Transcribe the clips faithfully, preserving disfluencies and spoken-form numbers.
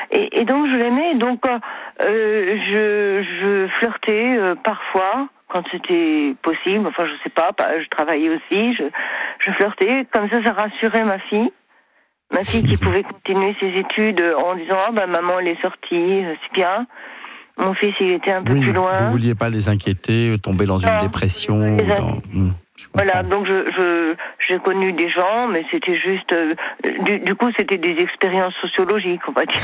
Et, et donc je l'aimais. Donc euh, je, je flirtais euh, parfois quand c'était possible. Enfin, je sais pas. Je travaillais aussi. Je, je flirtais. Comme ça, ça rassurait ma fille. Ma fille qui pouvait continuer ses études en disant ah bah maman elle est sortie, c'est bien. Mon fils il était un peu oui, plus loin. Vous vouliez pas les inquiéter, tomber dans non, une dépression. Dans... Mmh, voilà, donc je, je j'ai connu des gens, mais c'était juste euh, du, du coup c'était des expériences sociologiques, on va dire.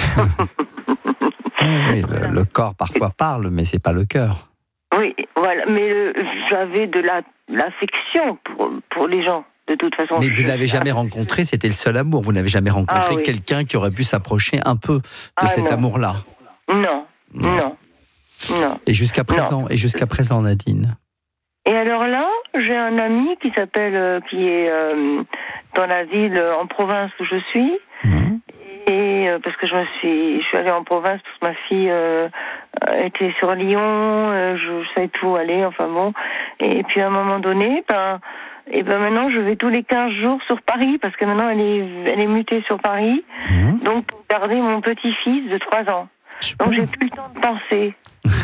oui, oui le, le corps parfois parle, mais c'est pas le cœur. Oui, voilà, mais euh, j'avais de la l'affection pour pour les gens. De toute façon, mais vous n'avez jamais rencontré, c'était le seul amour. Vous n'avez jamais rencontré ah, oui. quelqu'un qui aurait pu s'approcher un peu de ah, cet non. amour-là. Non, non, non. non. Et jusqu'à présent, non. et jusqu'à présent, Nadine. Et alors là, j'ai un ami qui s'appelle, euh, qui est euh, dans la ville, euh, en province où je suis. Mmh. Et euh, parce que je me suis, je suis allée en province parce que ma fille euh, était sur Lyon, euh, je, je savais tout où aller. Enfin bon. Et puis à un moment donné, ben. Et ben maintenant, je vais tous les quinze jours sur Paris, parce que maintenant, elle est, elle est mutée sur Paris. Mmh. Donc, pour garder mon petit-fils de trois ans. Super. Donc, j'ai plus le temps de penser.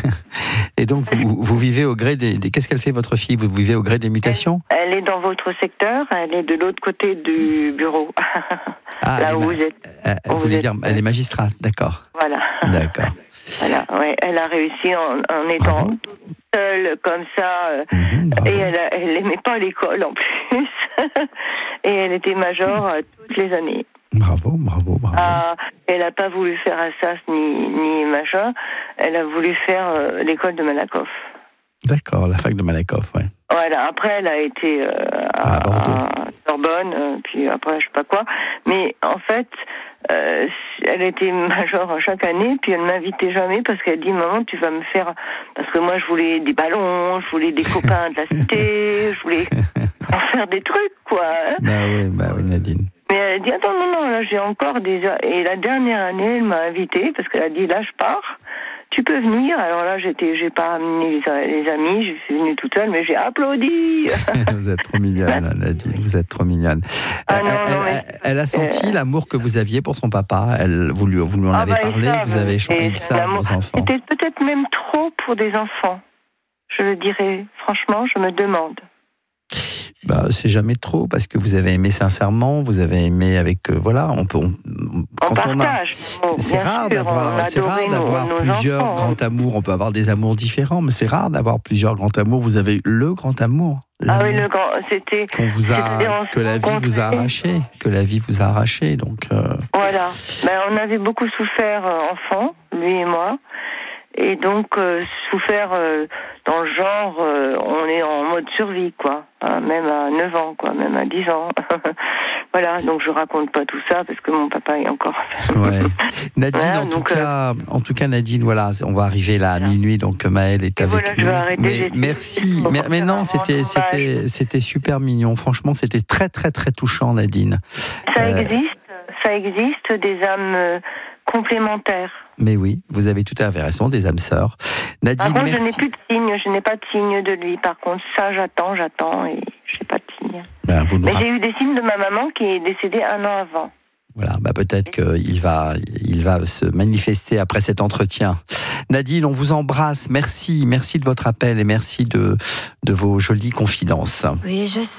Et donc, vous, vous vivez au gré des, des... Qu'est-ce qu'elle fait, votre fille ? Vous vivez au gré des mutations ? Elle, elle est dans votre secteur, elle est de l'autre côté du bureau. Ah, là où ma... vous êtes. Euh, vous voulez dire, elle est magistrate, d'accord. Voilà. D'accord. Voilà, ouais, elle a réussi en, en étant Bravo. seule comme ça, euh, mmh, et elle n'aimait pas l'école en plus, et elle était major euh, toutes les années. Bravo, bravo, bravo. Ah, elle n'a pas voulu faire Assas ni, ni machin, elle a voulu faire euh, l'école de Malakoff. D'accord, la fac de Malakoff, ouais. Voilà, après elle a été euh, à, à Bordeaux, à Sorbonne, euh, puis après je sais pas quoi, mais en fait, euh, elle était major chaque année, puis elle m'invitait jamais parce qu'elle dit maman tu vas me faire, parce que moi je voulais des ballons, je voulais des copains de la cité, je voulais en faire des trucs quoi. Hein. Bah oui, bah oui Nadine. Mais elle dit attends non non là j'ai encore des, et la dernière année elle m'a invitée parce qu'elle a dit là je pars. Tu peux venir. Alors là, j'étais, j'ai pas amené les, les amis, je suis venue toute seule, mais j'ai applaudi. Vous êtes trop mignonne, Nadine. Vous êtes trop mignonne. Ah elle, non, elle, non, elle, elle a senti euh... l'amour que vous aviez pour son papa. Elle, vous lui, vous lui en ah avez bah, parlé. ça, vous avez échangé de ça avec vos enfants. C'était peut-être même trop pour des enfants. Je le dirais. Franchement, je me demande. Bah, c'est jamais trop parce que vous avez aimé sincèrement, vous avez aimé avec euh, voilà, on peut on, quand on, on partage. A, bon, c'est rare sûr, d'avoir c'est rare d'avoir nos, plusieurs nos grands amours, on peut avoir des amours différents mais c'est rare d'avoir plusieurs grands amours, vous avez eu le grand amour. Ah oui, le grand, c'était qu'on vous a que la vie vous a arraché, que la vie vous a arraché donc euh... Voilà. Ben, on avait beaucoup souffert euh, enfant, lui et moi. Et donc, euh, souffert euh, dans le genre, euh, on est en mode survie, quoi. Hein, même à neuf ans, quoi, même à dix ans. Voilà, donc je raconte pas tout ça parce que mon papa est encore... Ouais. Nadine, voilà, en, donc, tout cas, euh... en tout cas, Nadine, voilà, on va arriver là à voilà. minuit, donc Maëlle est et avec voilà, nous. Je vais arrêter, mais merci, mais, mais non, c'était, c'était, c'était super mignon. Franchement, c'était très, très, très touchant, Nadine. Ça euh... existe, ça existe des âmes... Euh, complémentaires. Mais oui, vous avez tout à fait raison, des âmes sœurs. Nadine, par contre, merci. je n'ai plus de signe, je n'ai pas de signe de lui. Par contre, ça, j'attends, j'attends et je n'ai pas de signe. Ben, vous Mais nous... j'ai eu des signes de ma maman qui est décédée un an avant. Voilà, bah peut-être qu'il va, il va se manifester après cet entretien. Nadine, on vous embrasse. Merci, merci de votre appel et merci de, de vos jolies confidences. Oui, je sais.